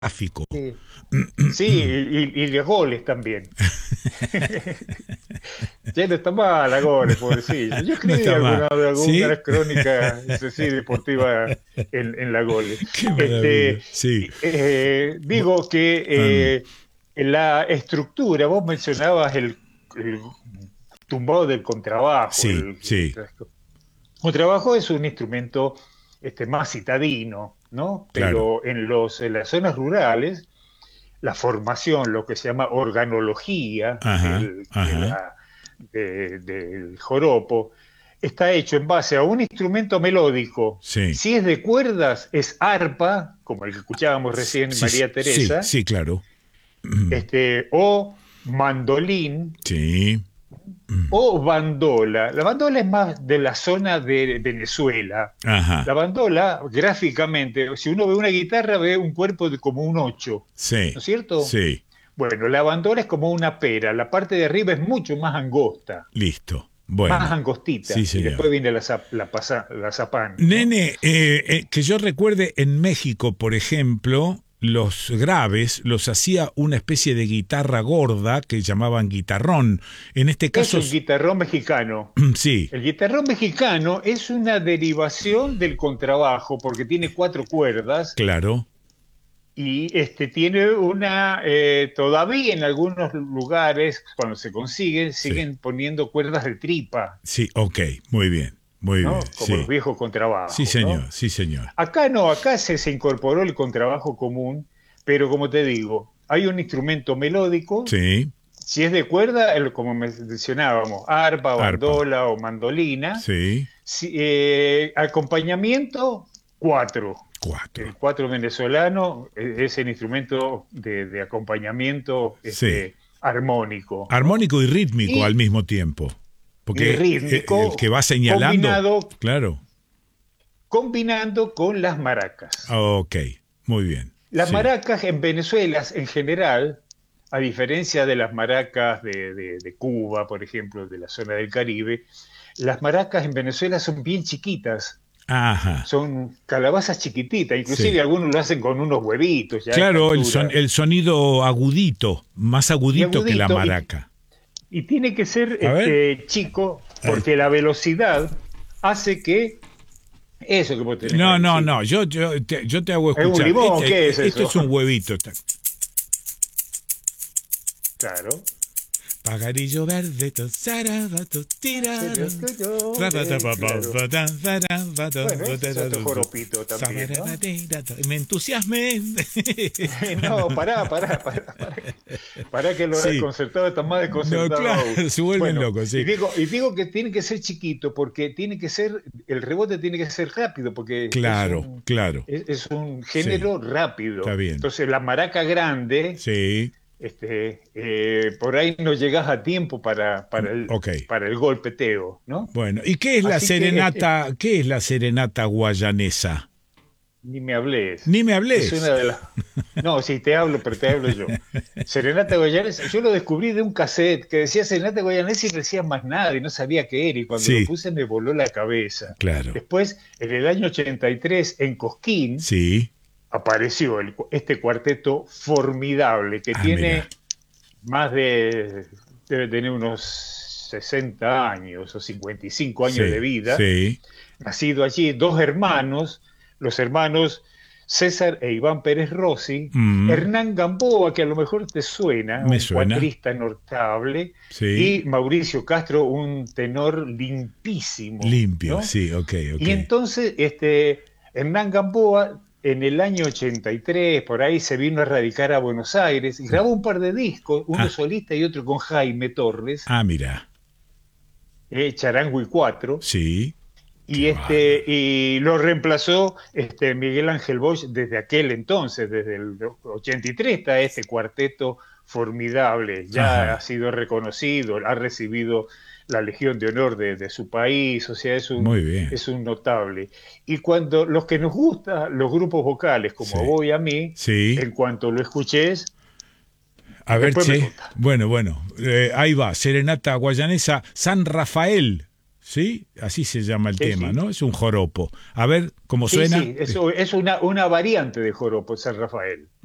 gráfico. Sí, sí, y los goles también. Ya no está mal ahora, pobrecillo. Yo No escribí está mal. ¿Sí? alguna crónica, eso sí, deportiva en la Gole. Qué Este, maravilla. Sí. Bu- digo que mm, la estructura, vos mencionabas el tumbado del contrabajo. sí, sí, Contrabajo es un instrumento más citadino, ¿no? claro. Pero en las zonas rurales la formación, lo que se llama organología Ajá, ajá. del joropo, está hecho en base a un instrumento melódico. Sí. Si es de cuerdas, es arpa, como el que escuchábamos recién, Sí, María sí, Teresa, sí, claro. Mm, o mandolín, sí. Mm, o bandola. La bandola es más de la zona de Venezuela. ajá. La bandola, gráficamente, si uno ve una guitarra, ve un cuerpo de como un 8, ¿no Sí, es cierto? sí. Bueno, la bandola es como una pera, la parte de arriba es mucho más angosta, Listo. más Bueno. Sí, angostita, y después señor. viene la zapán, ¿no? Nene, que yo recuerde, en México, por ejemplo, los graves los hacía una especie de guitarra gorda que llamaban guitarrón. En este Es caso, un guitarrón mexicano. sí, El guitarrón mexicano es una derivación del contrabajo porque tiene cuatro cuerdas claro. y tiene todavía en algunos lugares, cuando se consigue, Sí, siguen poniendo cuerdas de tripa, sí, ok, muy bien, ¿no? Como los sí. viejos Sí, contrabajos, ¿no? señor, sí, señor. Acá no, acá se incorporó el contrabajo común, pero como te digo, hay un instrumento melódico, Sí, si es de cuerda, como mencionábamos, arpa, arpa. bandola o mandolina, Sí, acompañamiento, cuatro. cuatro. El cuatro venezolano es el instrumento de acompañamiento Sí. armónico, ¿no? Armónico y rítmico al Y, mismo tiempo. y Porque el que rítmico va señalando, combinado, claro. combinando con las maracas. Ok, muy bien. Las Sí. maracas en Venezuela, en general, a diferencia de las maracas de Cuba, por ejemplo, de la zona del Caribe, las maracas en Venezuela son bien chiquitas, Ajá, son calabazas chiquititas, sí. inclusive algunos lo hacen con unos huevitos ya a esta Claro, altura, el sonido agudito, más y agudito que la agudito, maraca. y tiene que ser A ver. chico, Ahí. porque la velocidad hace que eso que vos tenés No, ahí, no, sí. no, yo te hago ¿Es un escuchar. limón? ¿Qué es Esto eso? es un huevito. Claro. Pajarillo verde, zarabato, tirara, Pero que llore, claro. ratatapapapatán, Bueno, ese es otro joropito también, ¿no? me entusiasmé. No, pará que lo Sí, desconcertado está más no, desconcertado claro, aún. se vuelven Bueno, locos, sí. y digo que tiene que ser chiquito porque el rebote tiene que ser rápido porque Claro, claro, es un sí, género está rápido. bien. Entonces la maraca grande, Sí, por ahí no llegas a tiempo ok. para el golpeteo, ¿no? Bueno, ¿y qué es la Así que serenata? ¿Qué es la serenata guayanesa? ni me hables. Ni me Es hables. una de las... No, sí, te hablo, pero te hablo yo. Serenata Guayanesa, yo lo descubrí de un cassette que decía Serenata Guayanesa y no decía más nada y no sabía qué era. Y cuando lo Sí, puse me voló la cabeza. claro. Después, en el año 83, en Cosquín, Sí. apareció este cuarteto formidable que Ah, mira. tiene debe tener unos 60 años o 55 años de Sí, vida, sí. nacido allí, dos hermanos, los hermanos César e Iván Pérez Rossi, Mm, Hernán Gamboa, que a lo mejor te suena, me un suena. cuatrista notable, Sí. y Mauricio Castro, un tenor limpísimo, Limpio, ¿no? sí, ok, ok. Y entonces, Hernán Gamboa, en el año 83, por ahí se vino a radicar a Buenos Aires y grabó un par de discos, uno Ah, solista y otro con Jaime Torres, mira. Charango y Cuatro, Sí. Qué y bárbaro. y lo reemplazó Miguel Ángel Bosch desde aquel entonces, desde el 83 está este cuarteto formidable, ya ha Ajá. sido reconocido, ha recibido la Legión de Honor de su país, o sea, Muy bien. es un notable. Y cuando los que nos gustan los grupos vocales, como a Sí. vos y a mí, Sí. en cuanto lo escuches, A ver, después me che. contás. Bueno, bueno. Ahí va. Serenata guayanesa San Rafael. ¿Sí? Así se llama el Sí, tema, sí. ¿no? Es un joropo. A ver, ¿cómo Sí, suena? sí, eso es una variante de joropo San Rafael.